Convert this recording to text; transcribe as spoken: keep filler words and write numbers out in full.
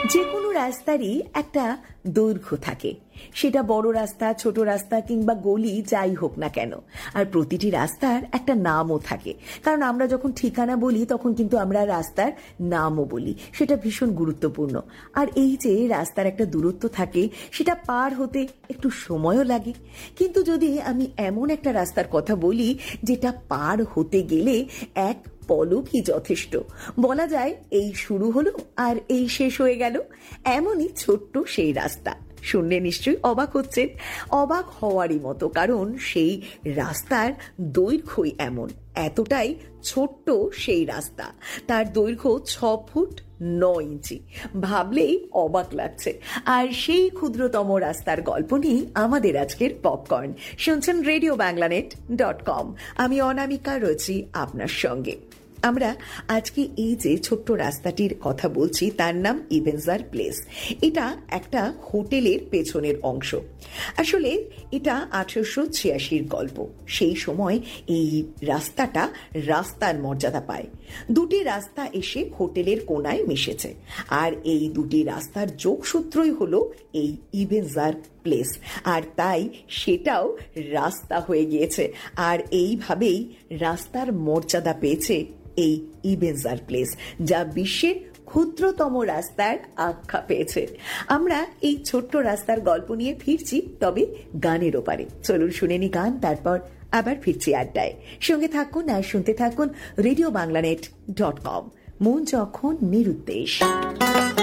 যে কোনো রাস্তারই একটা দৈর্ঘ্য থাকে, সেটা বড় রাস্তা, ছোট রাস্তা কিংবা গলি যাই হোক না কেন। আর প্রতিটি রাস্তার একটা নামও থাকে, কারণ আমরা যখন ঠিকানা বলি তখন কিন্তু আমরা রাস্তার নামও বলি, সেটা ভীষণ গুরুত্বপূর্ণ। আর এই যে রাস্তার একটা দূরত্ব থাকে, সেটা পার হতে একটু সময়ও লাগে। কিন্তু যদি আমি এমন একটা রাস্তার কথা বলি যেটা পার হতে গেলে এক পলকই যথেষ্ট, বলা যায় এই শুরু হলো আর এই শেষ হয়ে গেল, এমনই ছোট্ট সেই রাস্তা। শুনলে নিশ্চয়ই অবাক হচ্ছেন, অবাক হওয়ারই মতো, কারণ সেই রাস্তার দৈর্ঘ্যই এমন, এতটাই ছোট্ট সেই রাস্তা। তার দৈর্ঘ্য ছ ফুট নয় ইঞ্চি, ভাবলেই অবাক লাগছে। আর সেই ক্ষুদ্রতম রাস্তার গল্প নিয়ে আমাদের আজকের পপকর্ন। শুনছেন রেডিও বাংলানেট ডট কম। আমি অনামিকা রয়েছি আপনার সঙ্গে। আমরা আজকে এই যে ছোট্ট রাস্তাটির কথা বলছি, তার নাম ইবেনজার প্লেস। এটা একটা হোটেলের পেছনের অংশ। আসলে এটা আঠারোশো ছিয়াশির গল্প। সেই সময় এই রাস্তাটা রাস্তার মর্যাদা পায়। দুটি রাস্তা এসে হোটেলের কোনায় মিশেছে, আর এই দুটি রাস্তার যোগসূত্রই হলো এই ইবেনজার প্লেস। আর তাই সেটাও রাস্তা হয়ে গিয়েছে, আর এইভাবেই রাস্তার মর্যাদা পেয়েছে এই ইবেনজার প্লেস, যা বিশ্বের ক্ষুদ্রতম রাস্তার আখ্যা পেয়েছে। আমরা এই ছোট্ট রাস্তার গল্প নিয়ে ফিরছি, তবে গানের ওপারে। চলুন শুনে নি গান, তারপর আবার ফিরছি আড্ডায়। সঙ্গে থাকুন আর শুনতে থাকুন রেডিও বাংলানেট ডট কম। মন যখন নিরুদ্দেশ।